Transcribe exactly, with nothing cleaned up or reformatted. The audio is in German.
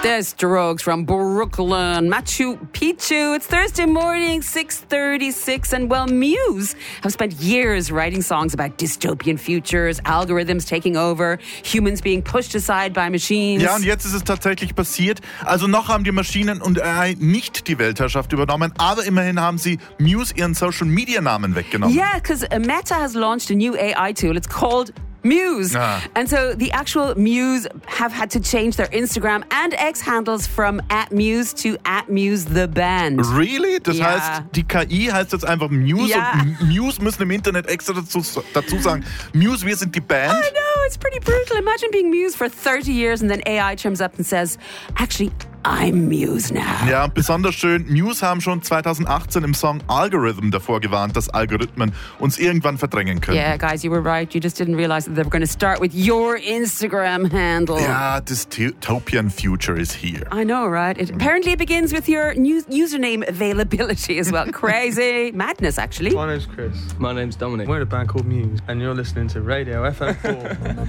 The Strokes from Brooklyn, Machu Picchu. It's Thursday morning, six thirty-six, and well, Muse have spent years writing songs about dystopian futures, algorithms taking over, humans being pushed aside by machines. Ja, und jetzt ist es tatsächlich passiert. Also noch haben die Maschinen und A I nicht die Weltherrschaft übernommen, aber immerhin haben sie Muse ihren Social-Media-Namen weggenommen. Yeah, because Meta has launched a new A I tool. It's called Muse. Ah. And so the actual Muse have had to change their Instagram and X handles from at Muse to at Muse the Band. Really? Das Ja. heißt, die K I heißt jetzt einfach Muse Ja. und Muse müssen im Internet extra dazu, dazu sagen, Muse, wir sind die Band. I know, it's pretty brutal. Imagine being Muse for thirty years and then A I chimes up and says, actually, I'm Muse now. Ja, besonders schön. Muse haben schon zwanzig achtzehn im Song Algorithm davor gewarnt, dass Algorithmen uns irgendwann verdrängen können. Yeah, guys, you were right. You just didn't realize that they were going to start with your Instagram handle. Ja, dystopian future is here. I know, right? It, apparently it begins with your new username availability as well. Crazy. Madness, actually. My name's Chris. My name's Dominic. We're in a band called Muse, and you're listening to Radio F M four.